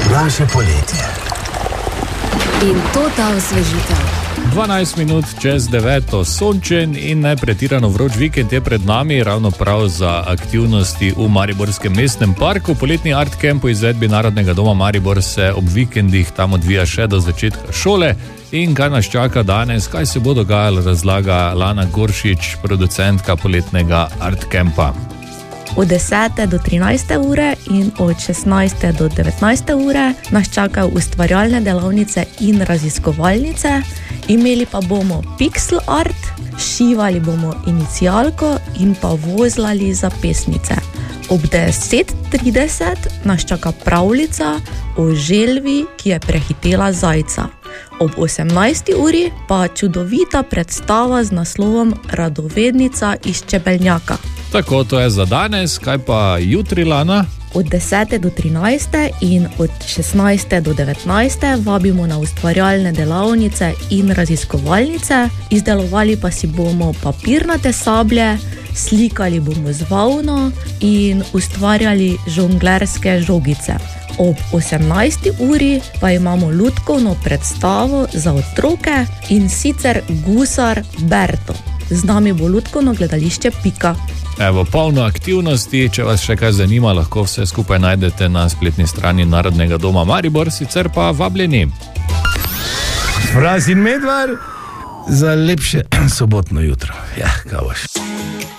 Naše poletje. In to ta osvežitev. 12 minut čez 9, sončen in ne pretirano vroč vikend je pred nami, ravno prav za aktivnosti v Mariborskem mestnem parku. Poletni art camp v izvedbi Narodnega doma Maribor se ob vikendih tam odvija še do začetka šole. In kaj nas čaka danes, kaj se bo dogajalo, razlaga Lana Goršič, producentka poletnega art campa. Od 10. do 13. ure in od 16. do 19. ure nas čakajo ustvarjalne delavnice in raziskovalnice. Imeli pa bomo pixel art, šivali bomo inicialko in pa vozlali zapestnice. Ob 10:30 nas čaka pravljica o želvi, ki je prehitela zajca. Ob 18. uri pa čudovita predstava z naslovom Radovednica iz Čebelnjaka. Tako, to je za danes, kaj pa jutri, Lana? Od 10. do 13. in od 16. do 19. vabimo na ustvarjalne delavnice in raziskovalnice. Izdelovali pa si bomo papirnate sablje, slikali bomo z volno in ustvarjali žonglerske žogice. Ob 18. uri pa imamo lutkovno predstavo za otroke in sicer Gusar Berto. Z nami bo lutkovno gledališče Pika. Evo, polno aktivnosti, če vas še kaj zanima, lahko vse skupaj najdete na spletni strani Narodnega doma Maribor, sicer pa vabljeni. Fras in Medvar za lepše sobotno jutro. Ja, kaj boš.